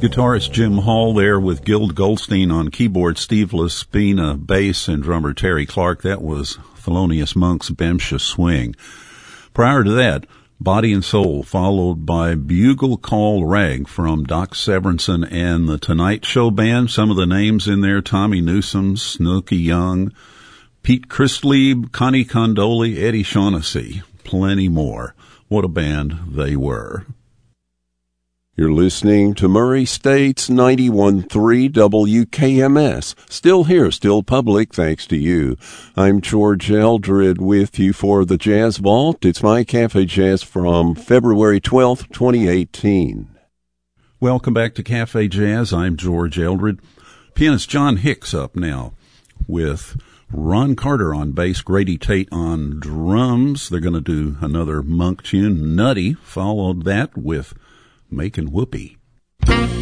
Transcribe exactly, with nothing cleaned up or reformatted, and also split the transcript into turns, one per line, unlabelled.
Guitarist Jim Hall there with Gild Goldstein on keyboard, Steve Laspina bass, and drummer Terry Clark. That was Thelonious Monk's Bemsha Swing. Prior to that, Body and Soul, followed by Bugle Call Rag from Doc Severinsen and the Tonight Show Band. Some of the names in there: Tommy Newsom, Snooky Young, Pete Christlieb, Connie Condoli, Eddie Shaughnessy, plenty more. What a band they were.
You're listening to Murray State's ninety-one point three W K M S. Still here, still public, thanks to you. I'm George Eldred with you for the Jazz Vault. It's my Cafe Jazz from February twelfth, twenty eighteen.
Welcome back to Cafe Jazz. I'm George Eldred. Pianist John Hicks up now with Ron Carter on bass, Grady Tate on drums. They're going to do another Monk tune, Nutty, followed that with Making Whoopee.